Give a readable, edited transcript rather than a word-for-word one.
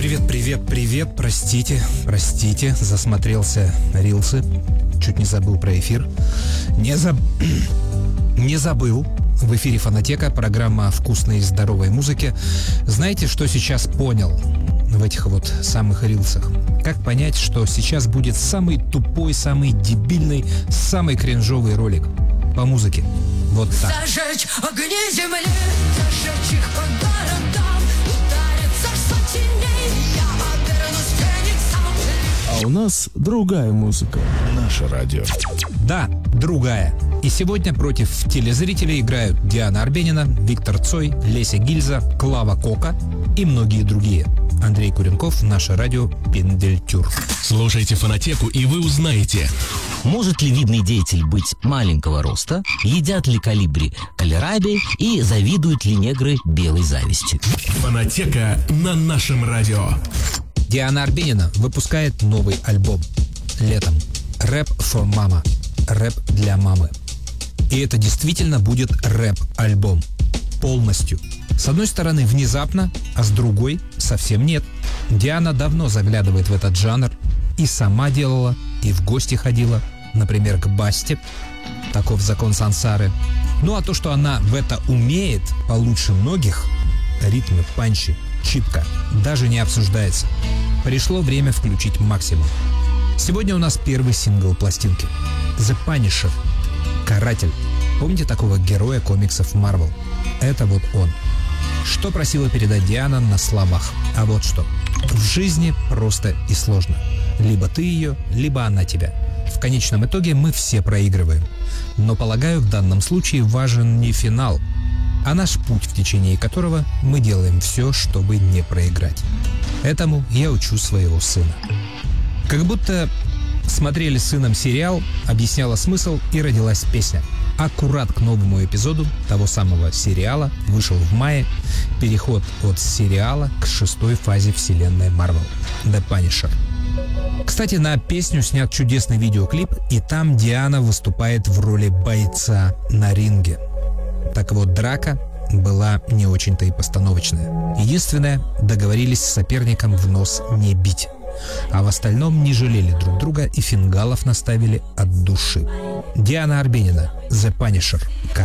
Привет. Простите, засмотрелся рилсы. Чуть не забыл про эфир. Не забыл. В эфире Фонотека, программа о вкусной и здоровой музыке. Знаете, что сейчас понял в этих вот самых рилсах? Как понять, что сейчас будет самый тупой, самый дебильный, самый кринжовый ролик по музыке? Вот так. Зажечь огни земли, зажечь их по городам, ударится сотеней, я обернусь фениксом. А у нас другая музыка. Наше радио. Да, другая. И сегодня против телезрителей играют Диана Арбенина, Виктор Цой, Леся Гильза, Клава Кока и многие другие. Андрей Куренков, наше радио Пиндельтюр. Слушайте Фонотеку, и вы узнаете. Может ли видный деятель быть маленького роста, едят ли колибри кальраби и завидуют ли негры белой завистью? Фонотека на нашем радио. Диана Арбенина выпускает новый альбом летом. Рэп for Mama. Рэп для мамы. И это действительно будет рэп-альбом. Полностью. С одной стороны внезапно, а с другой совсем нет. Диана давно заглядывает в этот жанр. И сама делала, и в гости ходила. Например, к Басте. Таков закон сансары. Ну а то, что она в это умеет получше многих, ритмы, панчи, чипка, даже не обсуждается. Пришло время включить максимум. Сегодня у нас первый сингл пластинки. The Punisher. Каратель. Помните такого героя комиксов Marvel? Это вот он. Что просила передать Диана на словах? А вот что. В жизни просто и сложно. Либо ты ее, либо она тебя. В конечном итоге мы все проигрываем. Но, полагаю, в данном случае важен не финал, а наш путь, в течение которого мы делаем все, чтобы не проиграть. Этому я учу своего сына. Как будто смотрели с сыном сериал, объясняла смысл и родилась песня. Аккурат к новому эпизоду того самого сериала вышел в мае переход от сериала к 6-й фазе вселенной Marvel – The Punisher. Кстати, на песню снят чудесный видеоклип, и там Диана выступает в роли бойца на ринге. Так вот, драка была не очень-то и постановочная. Единственное, договорились с соперником в нос не бить. А в остальном не жалели друг друга и фингалов наставили от души. Диана Арбенина, The Punisher.